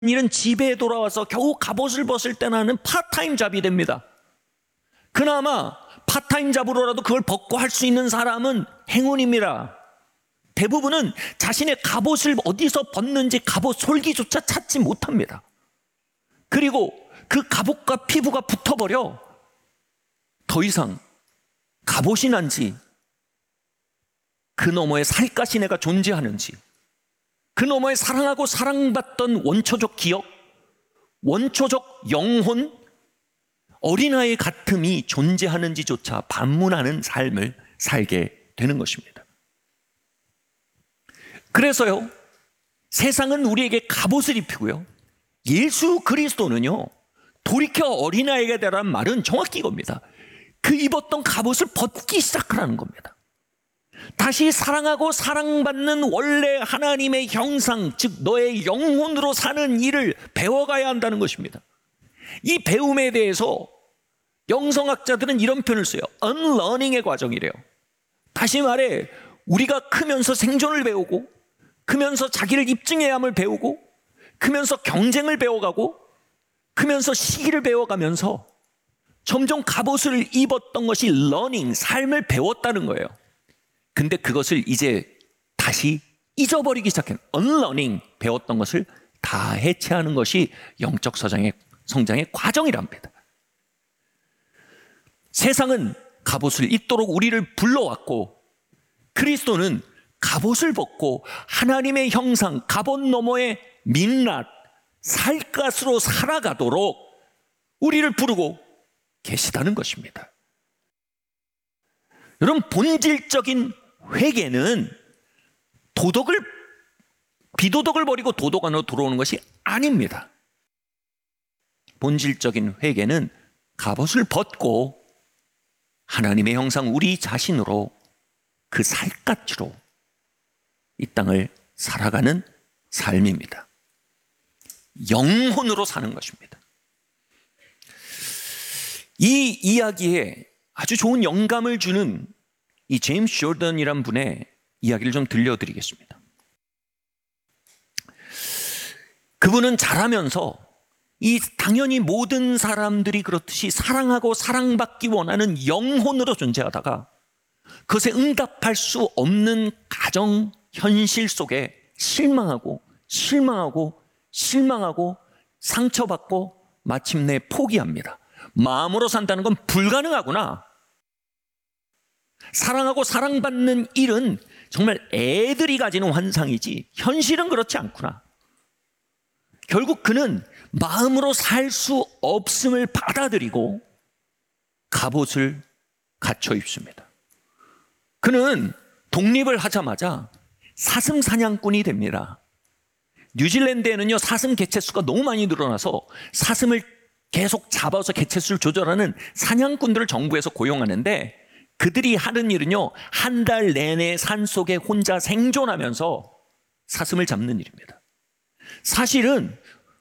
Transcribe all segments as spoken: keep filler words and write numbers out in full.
일은 집에 돌아와서 겨우 갑옷을 벗을 때 나는 파타임 잡이 됩니다. 그나마 파타임 잡으로라도 그걸 벗고 할 수 있는 사람은 행운입니다. 대부분은 자신의 갑옷을 어디서 벗는지 갑옷 솔기조차 찾지 못합니다. 그리고 그 갑옷과 피부가 붙어버려 더 이상 갑옷이 난지, 그 너머에 살갗이 내가 존재하는지, 그 너머에 사랑하고 사랑받던 원초적 기억, 원초적 영혼, 어린아이 같음이 존재하는지조차 반문하는 삶을 살게 되는 것입니다. 그래서요, 세상은 우리에게 갑옷을 입히고요, 예수 그리스도는요, 돌이켜 어린아이가 되라는 말은 정확히 이겁니다. 그 입었던 갑옷을 벗기 시작하라는 겁니다. 다시 사랑하고 사랑받는 원래 하나님의 형상, 즉 너의 영혼으로 사는 일을 배워가야 한다는 것입니다. 이 배움에 대해서 영성학자들은 이런 표현을 써요. unlearning의 과정이래요. 다시 말해, 우리가 크면서 생존을 배우고, 크면서 자기를 입증해야 함을 배우고, 크면서 경쟁을 배워가고, 크면서 시기를 배워가면서 점점 갑옷을 입었던 것이 learning, 삶을 배웠다는 거예요. 근데 그것을 이제 다시 잊어버리기 시작한 unlearning, 배웠던 것을 다 해체하는 것이 영적 성장의, 성장의 과정이랍니다. 세상은 갑옷을 입도록 우리를 불러왔고, 그리스도는 갑옷을 벗고 하나님의 형상, 갑옷 너머의 민낯, 살갗으로 살아가도록 우리를 부르고 계시다는 것입니다. 여러분, 본질적인 회개는 도덕을, 비도덕을 버리고 도덕 안으로 들어오는 것이 아닙니다. 본질적인 회개는 갑옷을 벗고 하나님의 형상 우리 자신으로, 그 살갗으로 이 땅을 살아가는 삶입니다. 영혼으로 사는 것입니다. 이 이야기에 아주 좋은 영감을 주는 이 제임스 조던이란 분의 이야기를 좀 들려드리겠습니다. 그분은 자라면서 이 당연히 모든 사람들이 그렇듯이 사랑하고 사랑받기 원하는 영혼으로 존재하다가 그것에 응답할 수 없는 가정 현실 속에 실망하고 실망하고 실망하고 상처받고 마침내 포기합니다. 마음으로 산다는 건 불가능하구나. 사랑하고 사랑받는 일은 정말 애들이 가지는 환상이지 현실은 그렇지 않구나. 결국 그는 마음으로 살 수 없음을 받아들이고 갑옷을 갖춰 입습니다. 그는 독립을 하자마자 사슴 사냥꾼이 됩니다. 뉴질랜드에는요, 사슴 개체수가 너무 많이 늘어나서 사슴을 계속 잡아서 개체수를 조절하는 사냥꾼들을 정부에서 고용하는데, 그들이 하는 일은요, 한 달 내내 산속에 혼자 생존하면서 사슴을 잡는 일입니다. 사실은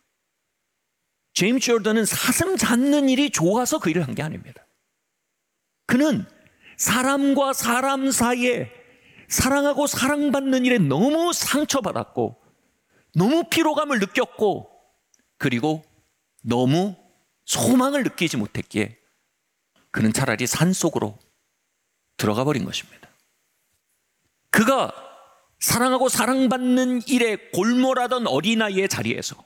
제임스 조던은 사슴 잡는 일이 좋아서 그 일을 한 게 아닙니다. 그는 사람과 사람 사이에 사랑하고 사랑받는 일에 너무 상처받았고, 너무 피로감을 느꼈고, 그리고 너무 소망을 느끼지 못했기에 그는 차라리 산속으로 들어가 버린 것입니다. 그가 사랑하고 사랑받는 일에 골몰하던 어린아이의 자리에서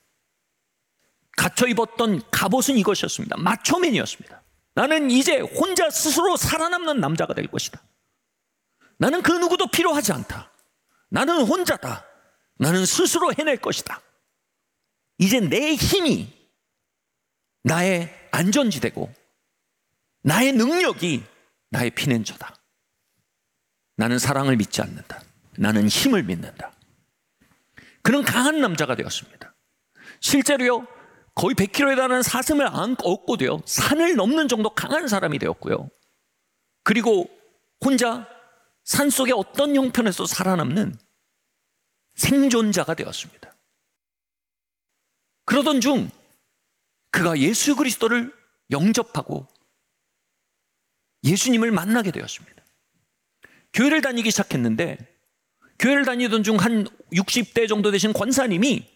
갇혀 입었던 갑옷은 이것이었습니다. 마초맨이었습니다. 나는 이제 혼자 스스로 살아남는 남자가 될 것이다. 나는 그 누구도 필요하지 않다. 나는 혼자다. 나는 스스로 해낼 것이다. 이제 내 힘이 나의 안전지대고 나의 능력이 나의 피난처다. 나는 사랑을 믿지 않는다. 나는 힘을 믿는다. 그는 강한 남자가 되었습니다. 실제로요, 거의 백 킬로그램에 달하는 사슴을 얻고도요, 산을 넘는 정도 강한 사람이 되었고요. 그리고 혼자 산속의 어떤 형편에서 살아남는 생존자가 되었습니다. 그러던 중 그가 예수 그리스도를 영접하고 예수님을 만나게 되었습니다. 교회를 다니기 시작했는데, 교회를 다니던 중 한 육십 대 정도 되신 권사님이